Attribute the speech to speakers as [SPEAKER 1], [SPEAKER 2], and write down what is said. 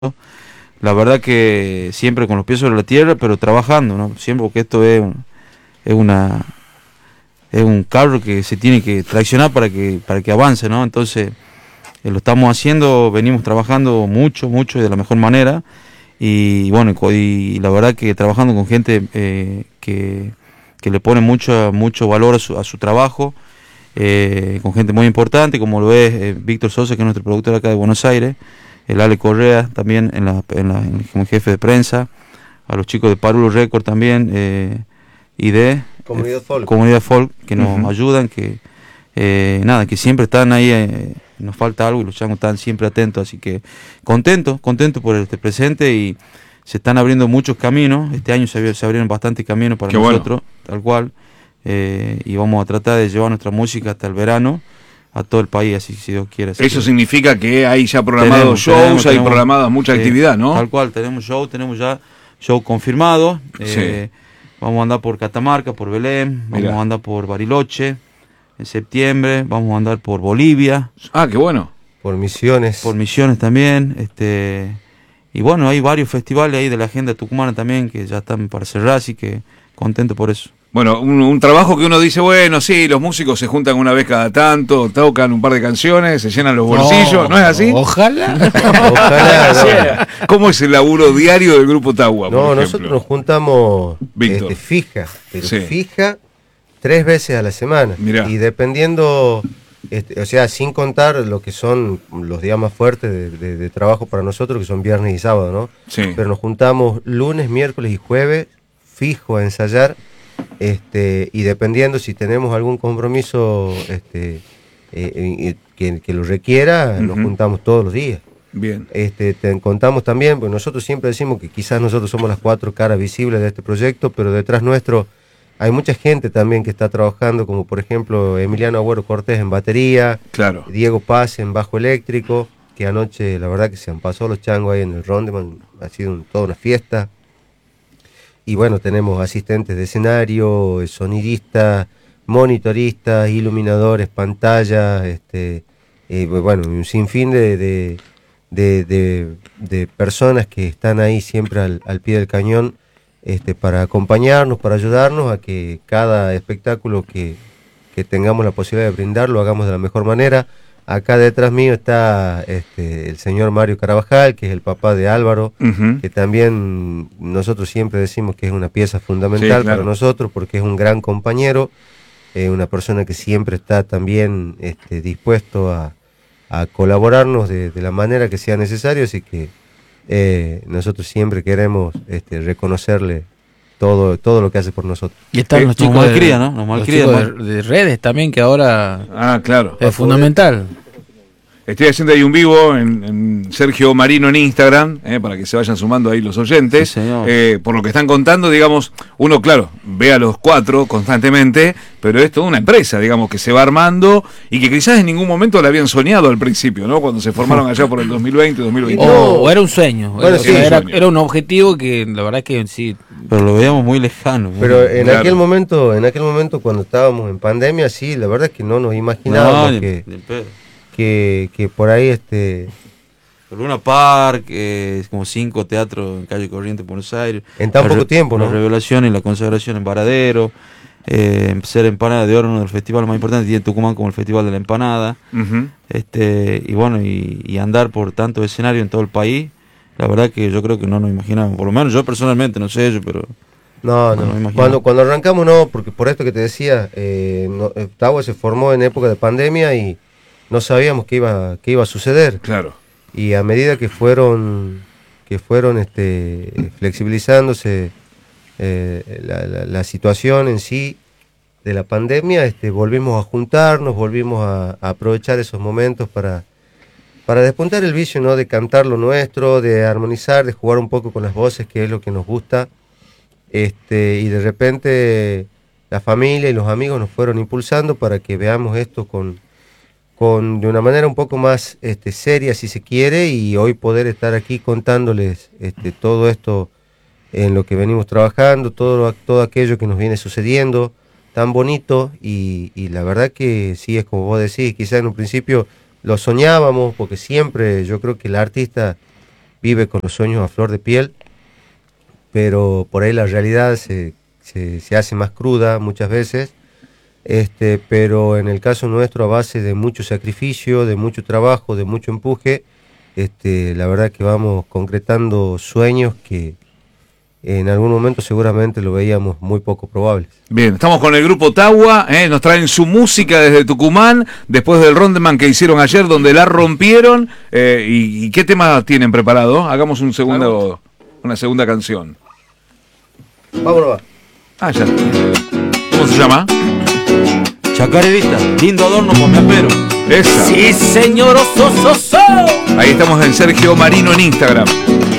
[SPEAKER 1] La verdad que siempre con los pies sobre la tierra, pero trabajando, ¿no? Siempre, porque esto es una es un carro que se tiene que traccionar para que avance, ¿no? Entonces, lo estamos haciendo, venimos trabajando mucho y de la mejor manera. Y bueno, y la verdad que trabajando con gente que le pone mucho valor a su trabajo, con gente muy importante, como lo es Víctor Sosa, que es nuestro productor acá de Buenos Aires, el Ale Correa también como jefe de prensa, a los chicos de Parulo Record también, y de Comunidad Folk, que nos ayudan, que que siempre están ahí, nos falta algo y los changos están siempre atentos, así que contento por este presente, y se están abriendo muchos caminos. Este año se abrieron bastantes caminos para nosotros, tal cual, y vamos a tratar de llevar nuestra música hasta el verano a todo el país, así si Dios quiere.
[SPEAKER 2] Eso significa que hay ya programados shows, hay programadas mucha actividad, ¿no?
[SPEAKER 1] Tal cual, tenemos ya show confirmados. Vamos a andar por Catamarca, por Belén, vamos a andar por Bariloche en septiembre, vamos a andar por Bolivia.
[SPEAKER 2] Ah, qué bueno.
[SPEAKER 3] Por Misiones.
[SPEAKER 1] Por Misiones también, y bueno, hay varios festivales ahí de la agenda tucumana también que ya están para cerrar, así que contento por eso.
[SPEAKER 2] Bueno, un trabajo que uno dice, bueno, sí, los músicos se juntan una vez cada tanto, tocan un par de canciones, se llenan los bolsillos, ¿no es así?
[SPEAKER 3] Ojalá.
[SPEAKER 2] No. ¿Cómo es el laburo diario del Grupo Tagua, por ejemplo?
[SPEAKER 3] Nosotros nos juntamos fija 3 veces a la semana.
[SPEAKER 2] Mirá.
[SPEAKER 3] Y dependiendo, o sea, sin contar lo que son los días más fuertes de trabajo para nosotros, que son viernes y sábado, ¿no?
[SPEAKER 2] Sí.
[SPEAKER 3] Pero nos juntamos lunes, miércoles y jueves, fijo a ensayar. Y dependiendo si tenemos algún compromiso que lo requiera, nos juntamos todos los días.
[SPEAKER 2] Bien.
[SPEAKER 3] Te contamos también, pues nosotros siempre decimos que quizás nosotros somos las 4 caras visibles de este proyecto, pero detrás nuestro hay mucha gente también que está trabajando, como por ejemplo Emiliano Agüero Cortés en batería,
[SPEAKER 2] claro.
[SPEAKER 3] Diego Paz en bajo eléctrico, que anoche la verdad que se han pasado los changos ahí en el Rondeman, ha sido toda una fiesta. Y bueno, tenemos asistentes de escenario, sonidistas, monitoristas, iluminadores, pantallas, bueno, un sinfín de personas que están ahí siempre al pie del cañón, para acompañarnos, para ayudarnos a que cada espectáculo que tengamos la posibilidad de brindar lo hagamos de la mejor manera. Acá detrás mío está el señor Mario Carabajal, que es el papá de Álvaro, que también nosotros siempre decimos que es una pieza fundamental para nosotros, porque es un gran compañero, una persona que siempre está también dispuesto a colaborarnos de la manera que sea necesario, así que nosotros siempre queremos reconocerle todo lo que hace por nosotros.
[SPEAKER 4] Y están los chicos de redes también, que ahora
[SPEAKER 2] claro,
[SPEAKER 4] es fundamental.
[SPEAKER 2] Estoy haciendo ahí un vivo en Sergio Marino en Instagram, para que se vayan sumando ahí los oyentes.
[SPEAKER 1] Sí,
[SPEAKER 2] por lo que están contando, digamos, uno, claro, ve a los 4 constantemente, pero es toda una empresa, digamos, que se va armando y que quizás en ningún momento la habían soñado al principio, ¿no? Cuando se formaron allá por el 2020, 2021.
[SPEAKER 4] O era un sueño,
[SPEAKER 3] bueno,
[SPEAKER 4] era un objetivo que la verdad que sí.
[SPEAKER 1] Pero lo veíamos muy lejano.
[SPEAKER 3] Pero en aquel momento cuando estábamos en pandemia, sí, la verdad es que no nos imaginábamos que por ahí
[SPEAKER 1] el Luna Park, como 5 teatros en calle Corrientes, Buenos Aires.
[SPEAKER 3] En tan poco tiempo, ¿no?
[SPEAKER 1] La revelación y la consagración en Varadero, ser empanada de oro, uno de los festivales más importantes, y en Tucumán como el Festival de la Empanada. Y bueno, y andar por tantos escenarios en todo el país, la verdad que yo creo que no nos imaginábamos, por lo menos yo personalmente, no sé yo, pero...
[SPEAKER 3] No. Cuando arrancamos no, porque por esto que te decía, Tagua se formó en época de pandemia y no sabíamos qué iba a suceder.
[SPEAKER 2] Claro.
[SPEAKER 3] Y a medida que fueron flexibilizándose la situación en sí de la pandemia, volvimos a juntarnos, volvimos a aprovechar esos momentos para despuntar el vicio, ¿no? De cantar lo nuestro, de armonizar, de jugar un poco con las voces, que es lo que nos gusta. Y de repente la familia y los amigos nos fueron impulsando para que veamos esto de una manera un poco más seria, si se quiere, y hoy poder estar aquí contándoles todo esto en lo que venimos trabajando, todo aquello que nos viene sucediendo, tan bonito, y la verdad que sí, es como vos decís, quizás en un principio lo soñábamos, porque siempre yo creo que el artista vive con los sueños a flor de piel, pero por ahí la realidad se hace más cruda muchas veces, pero en el caso nuestro, a base de mucho sacrificio, de mucho trabajo, de mucho empuje, la verdad que vamos concretando sueños que en algún momento seguramente lo veíamos muy poco probables.
[SPEAKER 2] Bien, estamos con el grupo Tagua, nos traen su música desde Tucumán, después del Rondeman que hicieron ayer, donde la rompieron, y ¿qué tema tienen preparado? Hagamos una segunda canción.
[SPEAKER 3] Vámonos.
[SPEAKER 2] Ya. ¿Cómo se llama?
[SPEAKER 1] Chacarerita, lindo adorno con mi apero.
[SPEAKER 2] Esa.
[SPEAKER 4] Sí, señor,
[SPEAKER 2] Ahí estamos en Sergio Marino en Instagram.